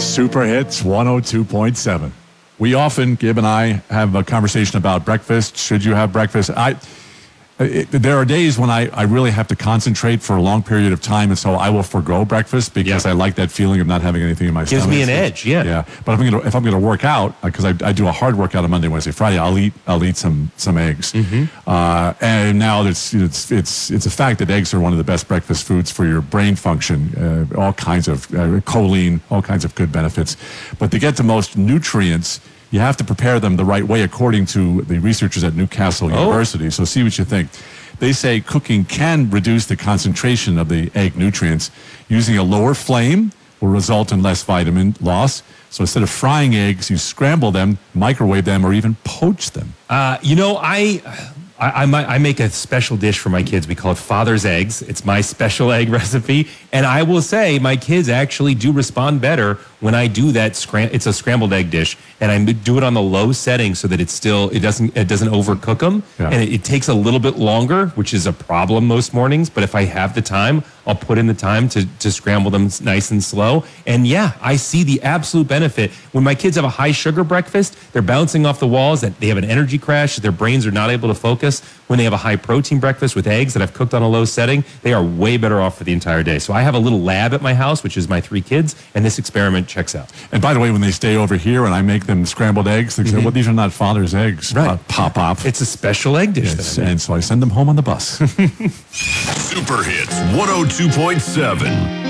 Super Hits 102.7. We often, Gib and I, have a conversation about breakfast. Should you have breakfast? There are days when I really have to concentrate for a long period of time, and so I will forgo breakfast because I like that feeling of not having anything in my stomach. Gives me an edge, yeah. But if I'm gonna work out, because I do a hard workout on Monday, Wednesday, Friday, I'll eat some eggs. And now it's a fact that eggs are one of the best breakfast foods for your brain function. All kinds of choline, all kinds of good benefits. But to get the most nutrients, you have to prepare them the right way, according to the researchers at Newcastle University. So see what you think. They say cooking can reduce the concentration of the egg nutrients. Using a lower flame will result in less vitamin loss. So instead of frying eggs, you scramble them, microwave them, or even poach them. I make a special dish for my kids. We call it Father's Eggs. It's my special egg recipe. And I will say my kids actually do respond better when I do that. It's a scrambled egg dish, and I do it on the low setting so that it doesn't overcook them. Yeah. And it takes a little bit longer, which is a problem most mornings. But if I have the time, I'll put in the time to scramble them nice and slow. And yeah, I see the absolute benefit. When my kids have a high sugar breakfast, they're bouncing off the walls, that they have an energy crash, their brains are not able to focus. When they have a high protein breakfast with eggs that I've cooked on a low setting, they are way better off for the entire day. So I have a little lab at my house, which is my 3 kids, and this experiment checks out. And by the way, when they stay over here and I make them scrambled eggs, they say, well, these are not Father's eggs. Right. Pop. It's a special egg dish. Yes, and so I send them home on the bus. Super Hits 102.7.